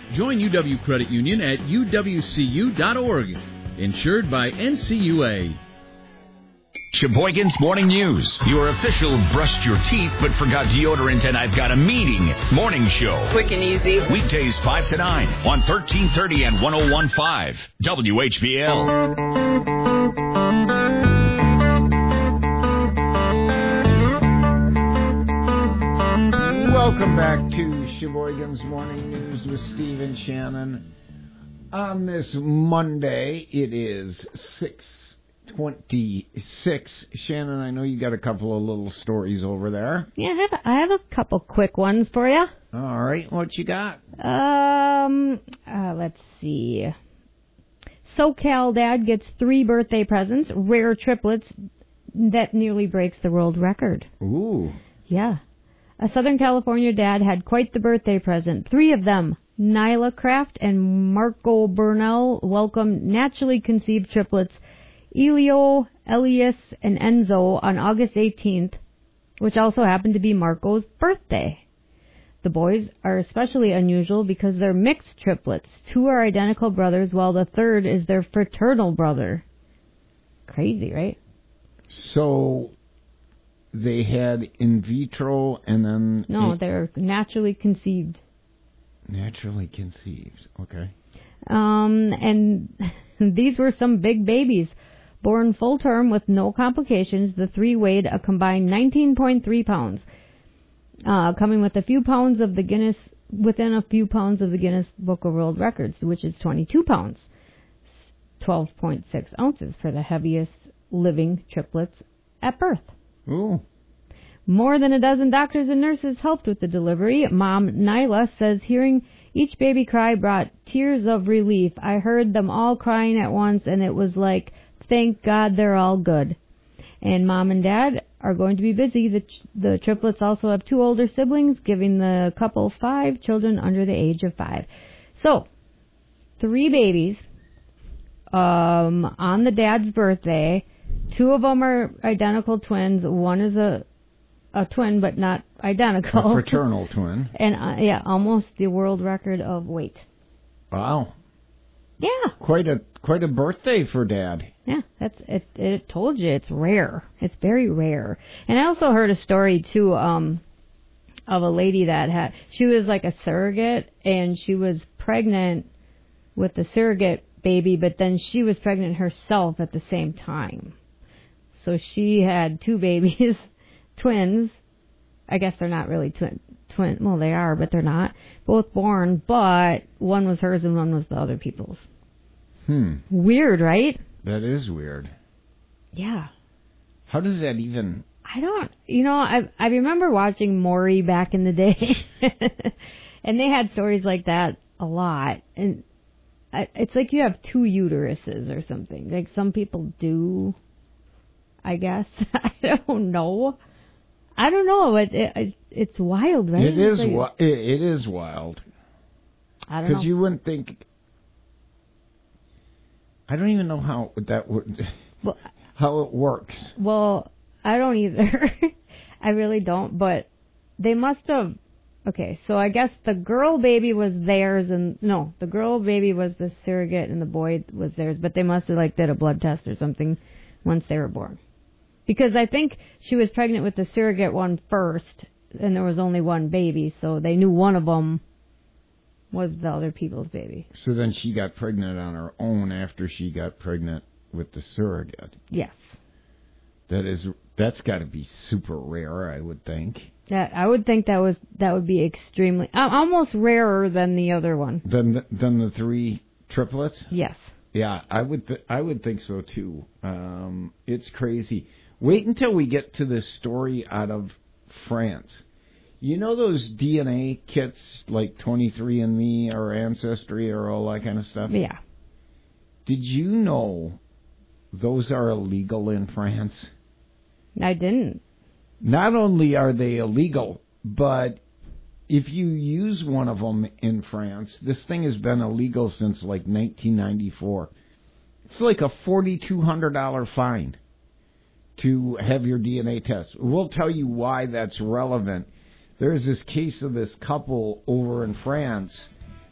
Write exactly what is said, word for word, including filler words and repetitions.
Join U W Credit Union at u w c u dot org. Insured by N C U A. Sheboygan's Morning News. Your official brushed your teeth but forgot deodorant and I've got a meeting morning show. Quick and easy. Weekdays five to nine on thirteen thirty and one oh one point five W H B L. Welcome back to Sheboygan's Morning News with Steve and Shannon. On this Monday, it is six twenty-six. Shannon, I know you got a couple of little stories over there. Yeah, I have, I have a couple quick ones for you. All right, what you got? Um, uh, let's see. SoCal dad gets three birthday presents, rare triplets, that nearly breaks the world record. Ooh. Yeah. A Southern California dad had quite the birthday present. Three of them, Nyla Kraft and Marco Burnell, welcomed naturally conceived triplets, Elio, Elias, and Enzo, on August eighteenth, which also happened to be Marco's birthday. The boys are especially unusual because they're mixed triplets. Two are identical brothers, while the third is their fraternal brother. Crazy, right? So they had in vitro and then... No, they're naturally conceived. Naturally conceived, okay. Um, and these were some big babies. Born full term with no complications, the three weighed a combined nineteen point three pounds, uh, coming with a few pounds of the Guinness, within a few pounds of the Guinness Book of World Records, which is twenty-two pounds, twelve point six ounces for the heaviest living triplets at birth. Ooh. More than a dozen doctors and nurses helped with the delivery. Mom Nyla says hearing each baby cry brought tears of relief. I heard them all crying at once, and it was like, thank God they're all good. And Mom and Dad are going to be busy. The, the triplets also have two older siblings, giving the couple five children under the age of five. So, three babies um, on the dad's birthday. Two of them are identical twins. One is a a twin, but not identical. A fraternal twin. And, uh, yeah, almost the world record of weight. Wow. Yeah. Quite a quite a birthday for Dad. Yeah, that's it. It told you it's rare. It's very rare. And I also heard a story too um, of a lady that had. She was like a surrogate, and she was pregnant with the surrogate baby, but then she was pregnant herself at the same time. So she had two babies, twins. I guess they're not really twin. Twin. Well, they are, but they're not. Both born, but one was hers and one was the other people's. Hmm. Weird, right? That is weird. Yeah. How does that even... I don't... You know, I I remember watching Maury back in the day. And they had stories like that a lot. And I, it's like you have two uteruses or something. Like some people do, I guess. I don't know. I don't know. It, it It's wild, right? It is, like, wi- it, it is wild. I don't know. Because you wouldn't think... I don't even know how that would, well, how it works. Well, I don't either. I really don't. But they must have. Okay, so I guess the girl baby was theirs, and no, the girl baby was the surrogate, and the boy was theirs. But they must have like did a blood test or something once they were born, because I think she was pregnant with the surrogate one first, and there was only one baby, so they knew one of them was the other people's baby. So then she got pregnant on her own after she got pregnant with the surrogate. Yes. That is, that's got to be super rare, I would think. Yeah, I would think that was that would be extremely, uh, almost rarer than the other one. Than the, than the three triplets? Yes. Yeah, I would th- I would think so too. Um, it's crazy. Wait until we get to this story out of France. You know those D N A kits like twenty-three and me or Ancestry or all that kind of stuff? Yeah. Did you know those are illegal in France? I didn't. Not only are they illegal, but if you use one of them in France, this thing has been illegal since like nineteen ninety-four. It's like a four thousand two hundred dollars fine to have your D N A test. We'll tell you why that's relevant. There's this case of this couple over in France